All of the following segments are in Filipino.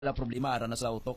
Wala problema, ara na sa utok.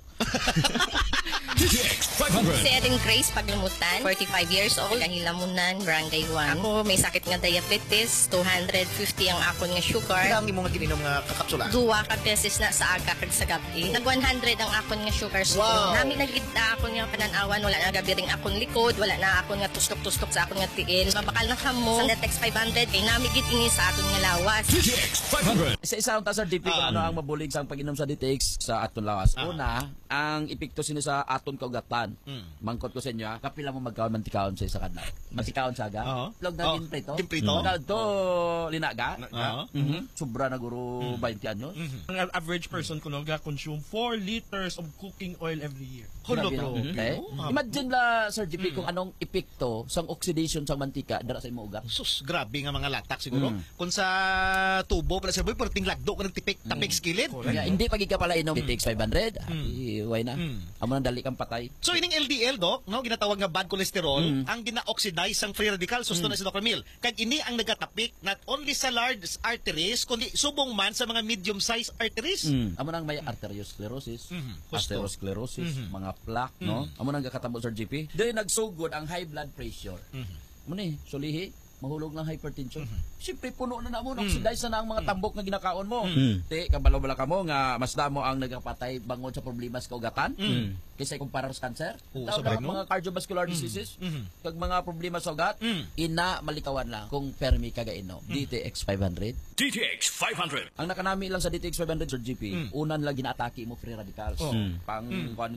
Si Eden Grace Paglimutan, 45 years old, Kahilamunan, Barangay 1. Ako may sakit nga diabetes, 250 ang akon nga sugar. Kailangan mo nga gininom nga kakapsula? Duwa ka beses na sa aga kag sa gabi. Nag 100 ang akon nga sugar. So, nami nagidta akon nga pananawan, wala na gabi ring akon likod, wala na akon nga tustok-tustok sa akon nga tiil. Mabakal na kamo, sa Detex 500, kay nami gid ini sa aton nga lawas. DTX 500. Isa ta sa DP ano ang mabulig sa pag-inom sa DTX sa aton lawas. Una, ang epekto sino sa aton kaugatan. Mangkot ko sa inyo, kapila mo magkaon mantikaon sa isa kadlaw. Mantikaon saga. Log na ginprito. Ginprito. To linaga. Sobra na guro 20 anyos. Ang average person kuno ga-consume 4 liters of cooking oil every year. Imagine la Sir GP kung anong epekto sang oxidation sa mantika dara sa imong ugat. Sus, grabe nga mga latak siguro. Kung sa tubo pala sir boy, perting lagdo ka nagtipik, tapik skillet. Hindi pagi ka pala inom DTX 500. Why na? Amo nang dali kang patay. So ining LDL doc, no, ginatawag nga bad cholesterol, ang gina-oxidize sang free radicals susto na si Dr. Mil. Kag ini ang nagatapik not only sa large arteries kundi subong man sa mga medium-sized arteries. Amo nang may arteriosclerosis, atherosclerosis, mga plaque, no? Amo nang gakatabo Sir GP. Dili nagsugod ang high blood pressure. Mo ni sulihi mahulog ng hypertension. Siyempre, puno na mo, oxidize na ang mga tambok na ginakaon mo. Te, kabalo-bala ka mo, nga mas damo ang nagapatay bangod sa problema sa kaugatan. Kaysa kumpara sa cancer. Mga cardiovascular diseases, kag mga problema sa ugat, ina malikawan lang kung permi kagainom. DTX 500. DTX 500. Ang nakanami lang sa DTX 500, Sir GP, unan lang ginaatake mo free radicals. Pang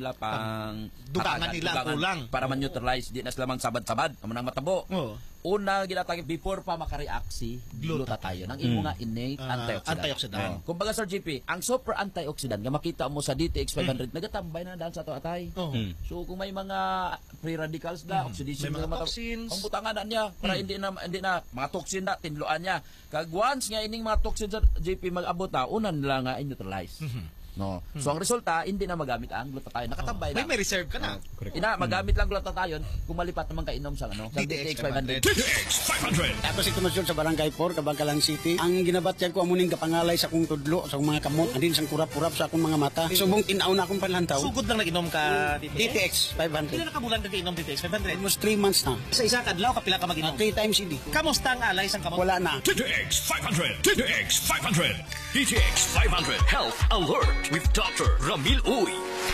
dugangan nila kulang. Para man-neutralize, di na sila mang sabad-sabad. Amo nang matabo. Una ginatake before pa makareact si glutathione ang imo nga innate antioxidant. Kumbaga Sir GP, ang super antioxidant nga makita mo sa DTX 500 nagatambay na daan sa ato atay. So kung may mga free radicals na oxidation may mga toxins, ang butangan na niya para hindi na mga toxin na tinluan niya. Kag once nga ining mga toxin sa GP mag-abot na unan nila nga i-neutralize. No. So ang resulta hindi na magamit ang glutathione. Nakatambay na. May reserve ka na. Magamit lang glutathione kung malipat naman kainom sa sa DTX 500. DTX 500. Ako si Tumasyon sa Barangay 4, Kabangkalan City. Ang ginabatyag ko amuning kapangalay sa akong tudlo, sa akong mga kamot, andin sang kurap-kurap sa akong mga mata. Subong tinaw na akong panlantaw. Sugod lang nag-inom ka DTX 500. Pila na kabulan ka inom DTX 500? Almost 3 months na. Sa isa kadlaw kapila ka mag-inom? 3 times hindi. Kamusta ang alay sang kamot? Wala na. DTX 500. DTX 500. DTX 500 Health Alert with Dr. Ramil Uy.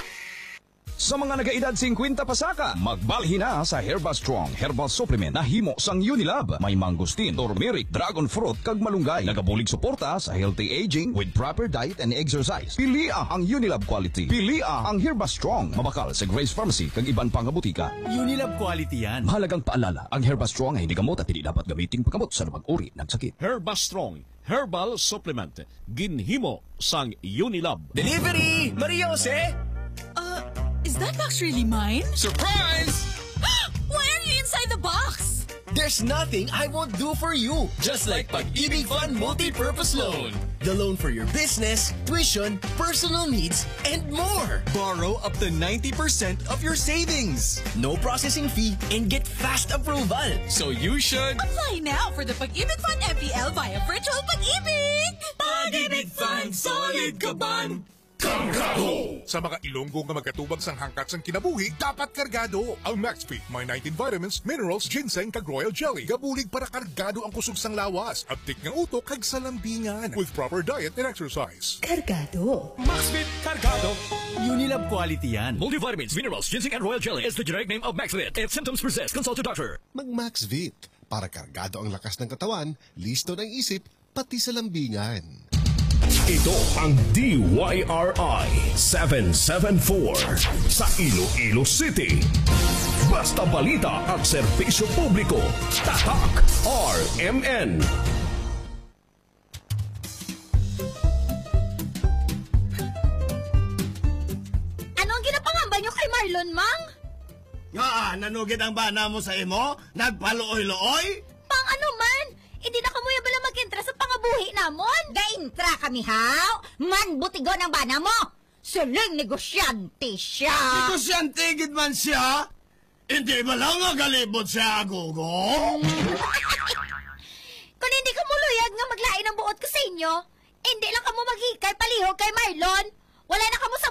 Sa mga nagaedad 50 pasaka, magbalhin na sa Herba Strong Herbal Supplement na himo sang Unilab. May mangustin, turmeric, dragon fruit, kag malunggay. Nagabulig suporta sa healthy aging with proper diet and exercise. Pilia ang Unilab quality. Pilia ang Herba Strong. Mabakal sa Grace Pharmacy kag iban pang butika. Unilab quality yan. Mahalagang paalala, ang Herba Strong ay hindi gamot at hindi dapat gamitin paggamot sa lumang uri ng sakit. Herba Strong Herbal Supplement. Ginhimo sang Unilab. Delivery! Maria Jose! Is that box really mine? Surprise! Why are you inside the box? There's nothing I won't do for you. Just like Pag-ibig Fund Multi-Purpose Loan. The loan for your business, tuition, personal needs, and more. Borrow up to 90% of your savings. No processing fee and get fast approval. So you should Apply now for the Pag-ibig Fund MPL via Virtual Pag-ibig. Pag-ibig Fund, solid kaban. Kargado! Sa mga Ilonggo nga magkatubag sang hangkat sang kinabuhi, dapat kargado. Ang MaxFit may 19 vitamins, minerals, ginseng, kag royal jelly. Gabulig para kargado ang kusog sang lawas. Abtik nga utok kag salambingan. With proper diet and exercise. Cargado. MaxFit Kargado! Unilab quality yan. Multivitamins, minerals, ginseng, and royal jelly is the generic name of MaxFit. If symptoms persist, consult your doctor. Mag-MaxVit. Para kargado ang lakas ng katawan, listo ng isip, pati sa lambingan. Ito ang DYRI 774 sa Iloilo City. Basta balita at serbisyo publiko. Tatak RMN. Anong ginapangamba nyo kay Marlon, Mang? Nanugid ang bana mo sa imo? Nagpaluoy-looy? Pang ano man? Hindi na kamuya bala mag-intra sa pangabuhi namon? Ga-intra kami, haw? Man, butigon ang bana mo! Suling negosyante siya! Negosyante gid man siya? Hindi ba lang nga galibot siya, Gugo? Kung hindi ka muluyag nga maglain ang buot ko sa inyo, hindi lang ka mo maghikay palihog kay Marlon. Wala na kamo sa